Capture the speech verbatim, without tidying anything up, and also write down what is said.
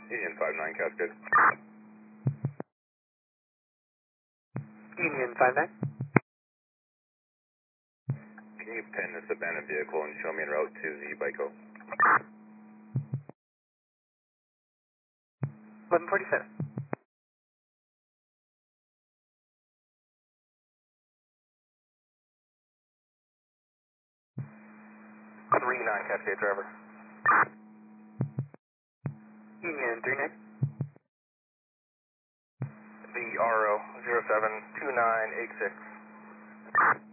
Union five nine Cascade. Union five nine. Can you pin this abandoned vehicle and show me en route to the Bico? eleven forty-seven. three nine Cascade driver. Union three nine. The R O zero seven two nine eight six.